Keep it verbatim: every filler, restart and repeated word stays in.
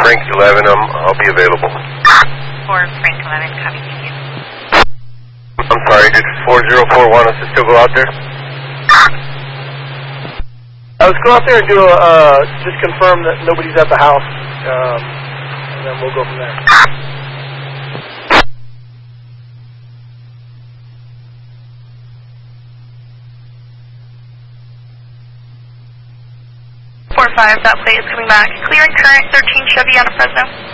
Frank eleven, um, I'll be available. For Frank eleven, copy, thank you. I'm sorry, did four zero four want us to still go out there? Uh, let's go out there and do a, uh, just confirm that nobody's at the house, um, and then we'll go from there. four five, that plate is coming back. Clearing current, thirteen Chevy on a Fresno.